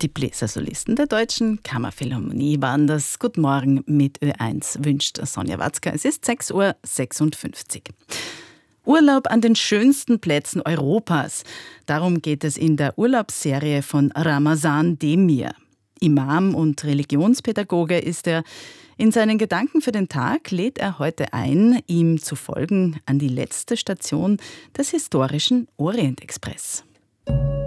Die Bläsersolisten der Deutschen Kammerphilharmonie waren das. Guten Morgen mit Ö1 wünscht Sonja Watzka. Es ist 6:56 Uhr. Urlaub an den schönsten Plätzen Europas. Darum geht es in der Urlaubsserie von Ramazan Demir. Imam und Religionspädagoge ist er. In seinen Gedanken für den Tag lädt er heute ein, ihm zu folgen an die letzte Station des historischen Orientexpress.